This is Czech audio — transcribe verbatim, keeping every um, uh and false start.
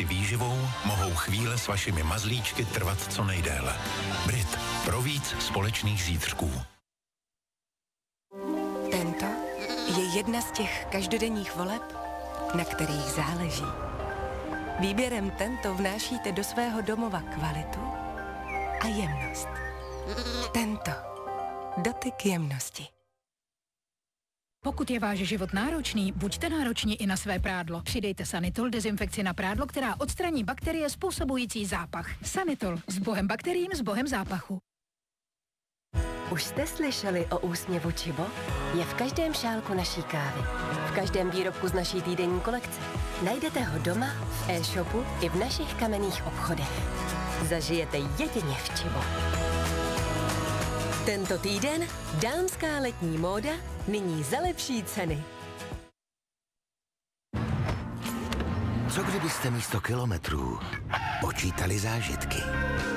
výživou mohou chvíle s vašimi mazlíčky trvat co nejdéle. Brit. Pro víc společných zítřků. Tento je jedna z těch každodenních voleb, na kterých záleží. Výběrem Tento vnášíte do svého domova kvalitu a jemnost. Tento. Dotyk jemnosti. Pokud je váš život náročný, buďte nároční i na své prádlo. Přidejte Sanitol dezinfekci na prádlo, která odstraní bakterie způsobující zápach. Sanitol. S bohem bakteriím, s bohem zápachu. Už jste slyšeli o úsměvu Čibo? Je v každém šálku naší kávy. V každém výrobku z naší týdenní kolekce. Najdete ho doma, v e-shopu i v našich kamenných obchodech. Zažijete jedině v Čibo. Tento týden dámská letní móda nyní za lepší ceny. Co kdybyste místo kilometrů počítali zážitky?